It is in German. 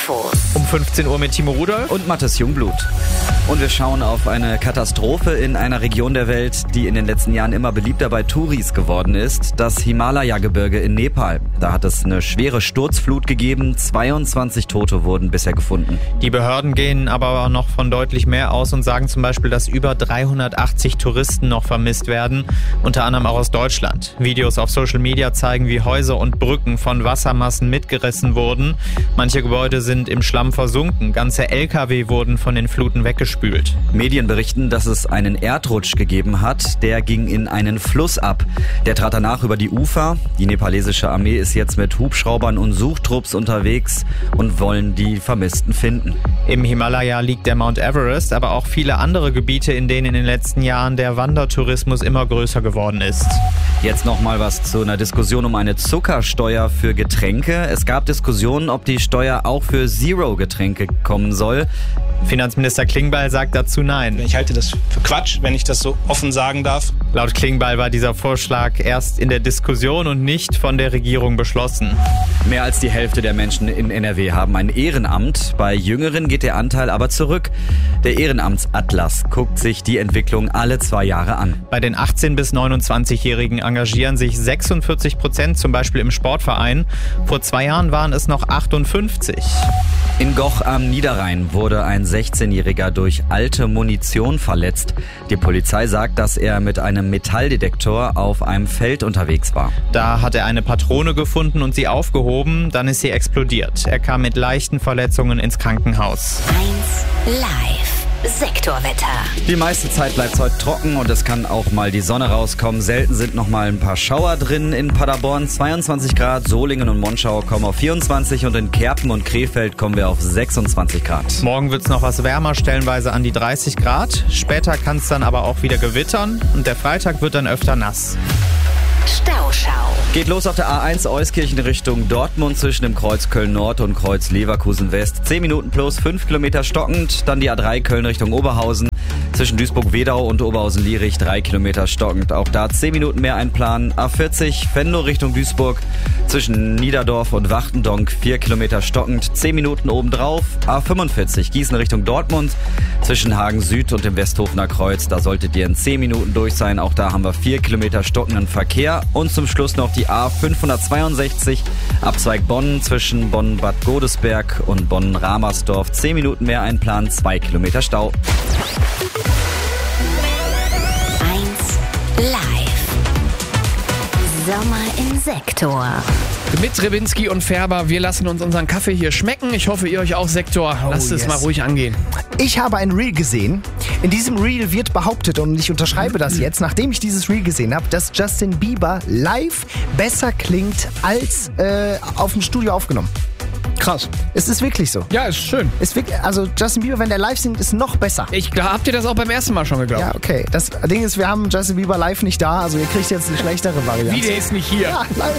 Infos. Um 15 Uhr mit Timo Rudolph und Mathis Jungblut. Und wir schauen auf eine Katastrophe in einer Region der Welt, die in den letzten Jahren immer beliebter bei Touris geworden ist. Das Himalaya-Gebirge in Nepal. Da hat es eine schwere Sturzflut gegeben. 22 Tote wurden bisher gefunden. Die Behörden gehen aber noch von deutlich mehr aus und sagen zum Beispiel, dass über 380 Touristen noch vermisst werden, unter anderem auch aus Deutschland. Videos auf Social Media zeigen, wie Häuser und Brücken von Wassermassen mitgerissen wurden. Manche Gebäude sind im Schlamm versunken. Ganze LKW wurden von den Fluten weggespült. Medien berichten, dass es einen Erdrutsch gegeben hat. Der ging in einen Fluss ab. Der trat danach über die Ufer. Die nepalesische Armee ist jetzt mit Hubschraubern und Suchtrupps unterwegs und wollen die Vermissten finden. Im Himalaya liegt der Mount Everest, aber auch viele andere Gebiete, in denen in den letzten Jahren der Wandertourismus immer größer geworden ist. Jetzt noch mal was zu einer Diskussion um eine Zuckersteuer für Getränke. Es gab Diskussionen, ob die Steuer auch für Zero-Getränke kommen soll. Finanzminister Klingbeil sagt dazu nein. Ich halte das für Quatsch, wenn ich das so offen sagen darf. Laut Klingbeil war dieser Vorschlag erst in der Diskussion und nicht von der Regierung beschlossen. Mehr als die Hälfte der Menschen in NRW haben ein Ehrenamt. Bei Jüngeren geht der Anteil aber zurück. Der Ehrenamtsatlas guckt sich die Entwicklung alle 2 Jahre an. Bei den 18- bis 29-Jährigen engagieren sich 46%, zum Beispiel im Sportverein. Vor 2 Jahren waren es noch 58%. In Goch am Niederrhein wurde ein 16-Jähriger durch alte Munition verletzt. Die Polizei sagt, dass er mit einem Metalldetektor auf einem Feld unterwegs war. Da hat er eine Patrone gefunden und sie aufgehoben, dann ist sie explodiert. Er kam mit leichten Verletzungen ins Krankenhaus. 1 Live. Sektorwetter. Die meiste Zeit bleibt es heute trocken und es kann auch mal die Sonne rauskommen. Selten sind noch mal ein paar Schauer drin. In Paderborn 22 Grad, Solingen und Monschau kommen auf 24 und in Kerpen und Krefeld kommen wir auf 26 Grad. Morgen wird es noch was wärmer, stellenweise an die 30 Grad. Später kann es dann aber auch wieder gewittern und der Freitag wird dann öfter nass. Stauschau. Geht los auf der A1 Euskirchen Richtung Dortmund zwischen dem Kreuz Köln-Nord und Kreuz Leverkusen-West. 10 Minuten plus 5 Kilometer stockend. Dann die A3 Köln Richtung Oberhausen. Zwischen Duisburg-Wedau und Oberhausen-Lierich 3 Kilometer stockend. Auch da 10 Minuten mehr einplanen. A40 Venlo Richtung Duisburg. Zwischen Niederdorf und Wachtendonk 4 Kilometer stockend. 10 Minuten obendrauf. A45 Gießen Richtung Dortmund. Zwischen Hagen Süd und dem Westhofener Kreuz. Da solltet ihr in 10 Minuten durch sein. Auch da haben wir 4 Kilometer stockenden Verkehr. Und zum Schluss noch die A562 Abzweig Bonn zwischen Bonn-Bad Godesberg und Bonn-Ramersdorf. 10 Minuten mehr einplanen, 2 Kilometer Stau. 1 Live. Sommer im Sektor. Mit Rybinski und Färber, wir lassen uns unseren Kaffee hier schmecken. Ich hoffe, ihr euch auch, Sektor. Lasst es mal ruhig angehen. Ich habe ein Reel gesehen. In diesem Reel wird behauptet, und ich unterschreibe das jetzt, nachdem ich dieses Reel gesehen habe, dass Justin Bieber live besser klingt als auf dem Studio aufgenommen. Krass. Es ist wirklich so. Ja, ist schön. Ist wirklich, also Justin Bieber, wenn der live singt, ist noch besser. Habt ihr das auch beim ersten Mal schon geglaubt? Ja, okay. Das Ding ist, wir haben Justin Bieber live nicht da, also ihr kriegt jetzt eine schlechtere Variante. Wie, der ist nicht hier? Ja, live.